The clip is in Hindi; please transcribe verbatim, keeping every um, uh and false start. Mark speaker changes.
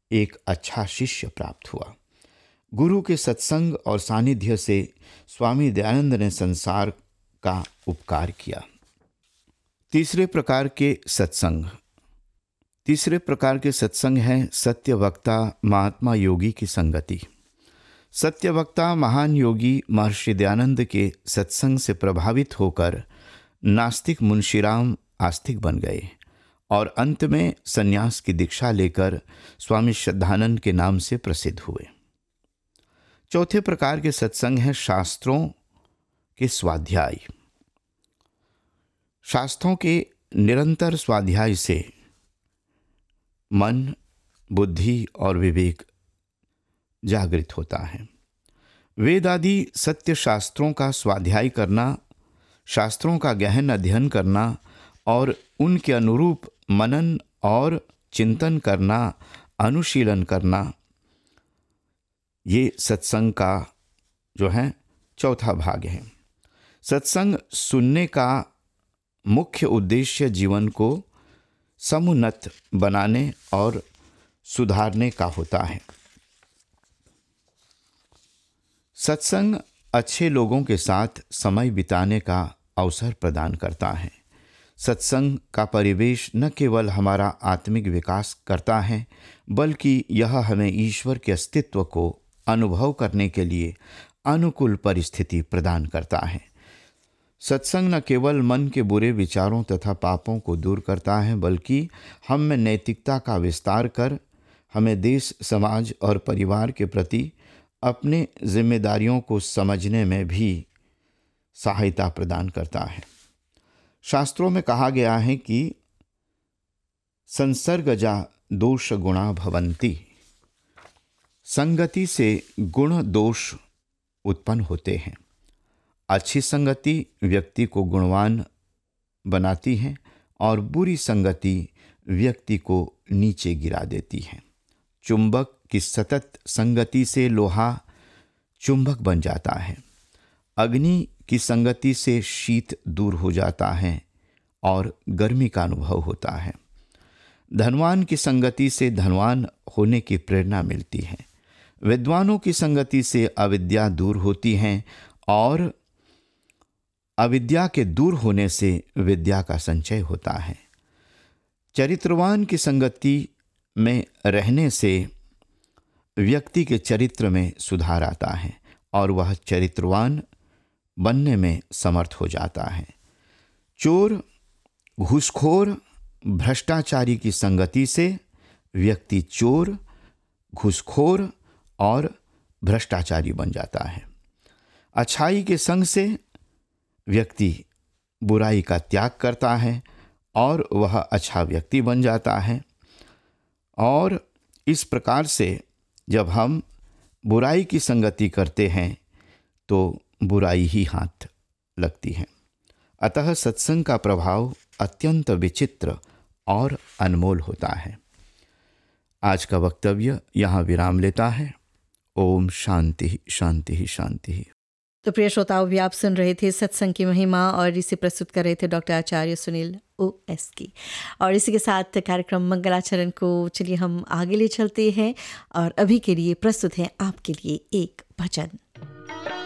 Speaker 1: एक अच्छा शिष्य प्राप्त हुआ। गुरु के सत्संग और सानिध्य से स्वामी दयानंद ने संसार का उपकार किया। तीसरे प्रकार के सत्संग तीसरे प्रकार के सत्संग है सत्य वक्ता महात्मा योगी की संगति। सत्य वक्ता महान योगी महर्षि दयानंद के सत्संग से प्रभावित होकर नास्तिक मुंशीराम आस्तिक बन गए और अंत में सन्यास की दीक्षा लेकर स्वामी श्रद्धानंद के नाम से प्रसिद्ध हुए। चौथे प्रकार के सत्संग है शास्त्रों के स्वाध्याय। शास्त्रों के निरंतर स्वाध्याय से मन, बुद्धि और विवेक जागृत होता है। वेद आदि सत्य शास्त्रों का स्वाध्याय करना, शास्त्रों का गहन अध्ययन करना और उनके अनुरूप मनन और चिंतन करना, अनुशीलन करना, ये सत्संग का जो है चौथा भाग है। सत्संग सुनने का मुख्य उद्देश्य जीवन को समुन्नत बनाने और सुधारने का होता है। सत्संग अच्छे लोगों के साथ समय बिताने का अवसर प्रदान करता है। सत्संग का परिवेश न केवल हमारा आत्मिक विकास करता है, बल्कि यह हमें ईश्वर के अस्तित्व को अनुभव करने के लिए अनुकूल परिस्थिति प्रदान करता है। सत्संग न केवल मन के बुरे विचारों तथा पापों को दूर करता है, बल्कि हम में नैतिकता का विस्तार कर हमें देश, समाज और परिवार के प्रति अपने जिम्मेदारियों को समझने में भी सहायता प्रदान करता है। शास्त्रों में कहा गया है कि संसर्गजा दोष गुणा भवन्ति, संगति से गुण दोष उत्पन्न होते हैं। अच्छी संगति व्यक्ति को गुणवान बनाती है और बुरी संगति व्यक्ति को नीचे गिरा देती है। चुंबक की सतत संगति से लोहा चुंबक बन जाता है। अग्नि की संगति से शीत दूर हो जाता है और गर्मी का अनुभव होता है। धनवान की संगति से धनवान होने की प्रेरणा मिलती है। विद्वानों की संगति से अविद्या दूर होती है और अविद्या के दूर होने से विद्या का संचय होता है। चरित्रवान की संगति में रहने से व्यक्ति के चरित्र में सुधार आता है और वह चरित्रवान बनने में समर्थ हो जाता है। चोर, घूसखोर, भ्रष्टाचारी की संगति से व्यक्ति चोर, घूसखोर और भ्रष्टाचारी बन जाता है। अच्छाई के संग से व्यक्ति बुराई का त्याग करता है और वह अच्छा व्यक्ति बन जाता है। और इस प्रकार से जब हम बुराई की संगति करते हैं तो बुराई ही हाथ लगती है। अतः सत्संग का प्रभाव अत्यंत विचित्र और अनमोल होता है। आज का वक्तव्य यहाँ विराम लेता है। ओम शांति शांति शांति।
Speaker 2: तो प्रिय श्रोताओं, भी आप सुन रहे थे सत्संग की महिमा और इसे प्रस्तुत कर रहे थे डॉक्टर आचार्य सुनील ओ एस की। और इसी के साथ कार्यक्रम मंगलाचरण को चलिए हम आगे ले चलते हैं और अभी के लिए प्रस्तुत है आपके लिए एक भजन।